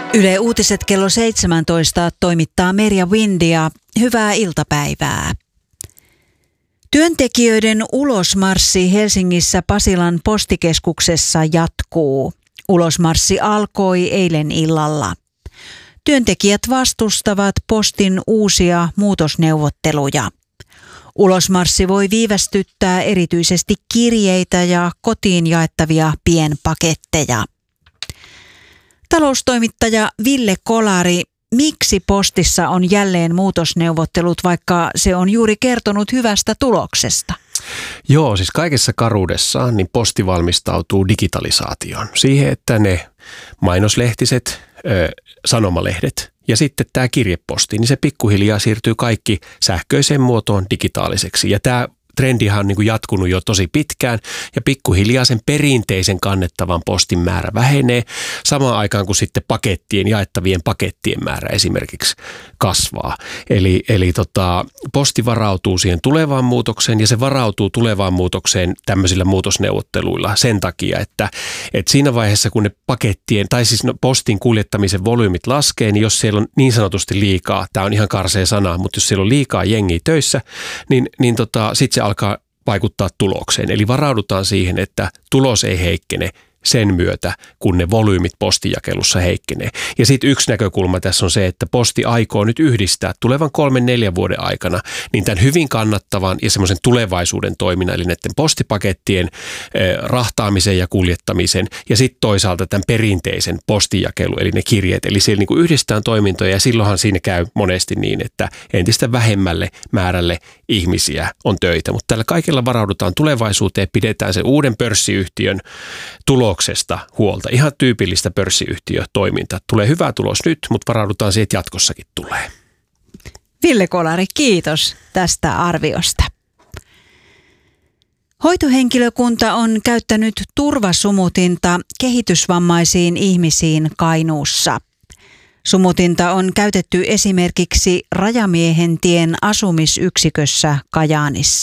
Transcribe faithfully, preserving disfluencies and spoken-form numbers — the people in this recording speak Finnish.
Yle Uutiset kello seitsemäntoista toimittaa Merja Windia. Hyvää iltapäivää. Työntekijöiden ulosmarssi Helsingissä Pasilan postikeskuksessa jatkuu. Ulosmarssi alkoi eilen illalla. Työntekijät vastustavat postin uusia muutosneuvotteluja. Ulosmarssi voi viivästyttää erityisesti kirjeitä ja kotiin jaettavia pienpaketteja. Taloustoimittaja Ville Kolari, miksi postissa on jälleen muutosneuvottelut, vaikka se on juuri kertonut hyvästä tuloksesta? Joo, siis kaikessa karuudessaan niin posti valmistautuu digitalisaatioon. Siihen, että ne mainoslehtiset, ö, sanomalehdet ja sitten tämä kirjeposti, niin se pikkuhiljaa siirtyy kaikki sähköiseen muotoon digitaaliseksi. Ja tämä trendihan on niin kuin jatkunut jo tosi pitkään ja pikkuhiljaa sen perinteisen kannettavan postin määrä vähenee samaan aikaan kuin sitten pakettien, jaettavien pakettien määrä esimerkiksi kasvaa. Eli, eli tota, posti varautuu siihen tulevaan muutokseen ja se varautuu tulevaan muutokseen tämmöisillä muutosneuvotteluilla sen takia, että, että siinä vaiheessa kun ne pakettien tai siis no, postin kuljettamisen volyymit laskee, niin jos siellä on niin sanotusti liikaa, tämä on ihan karsea sana, mutta jos siellä on liikaa jengiä töissä, niin, niin tota, sitten se alkaa vaikuttaa tulokseen. Eli varaudutaan siihen, että tulos ei heikkene sen myötä, kun ne volyymit postijakelussa heikkenee. Ja sitten yksi näkökulma tässä on se, että posti aikoo nyt yhdistää tulevan kolmen neljän vuoden aikana niin tämän hyvin kannattavan ja semmoisen tulevaisuuden toiminnan, eli näiden postipakettien eh, rahtaamisen ja kuljettamisen ja sitten toisaalta tämän perinteisen postijakelun, eli ne kirjeet. Eli siellä niinku yhdistetään toimintoja ja silloinhan siinä käy monesti niin, että entistä vähemmälle määrälle ihmisiä on töitä. Mutta tällä kaikella varaudutaan tulevaisuuteen, pidetään sen uuden pörssiyhtiön tuloksesta huolta. Ihan tyypillistä pörssiyhtiötoimintaa. Tulee hyvä tulos nyt, mutta varaudutaan siihen, että jatkossakin tulee. Ville Kolari, kiitos tästä arviosta. Hoitohenkilökunta on käyttänyt turvasumutinta kehitysvammaisiin ihmisiin Kainuussa. Sumutinta on käytetty esimerkiksi Rajamiehen tien asumisyksikössä Kajaanissa.